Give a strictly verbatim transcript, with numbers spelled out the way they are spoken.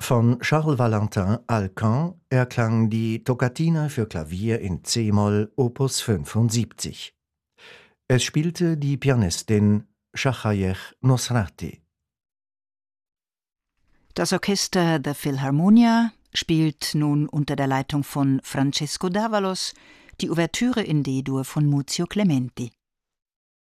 Von Charles Valentin Alcan erklang die Toccatine für Klavier in c-Moll Opus fünfundsiebzig. Es spielte die Pianistin Shahayeh Nosrati. Das Orchester The Philharmonia spielt nun unter der Leitung von Francesco D'Avalos die Ouvertüre in D-Dur von Muzio Clementi.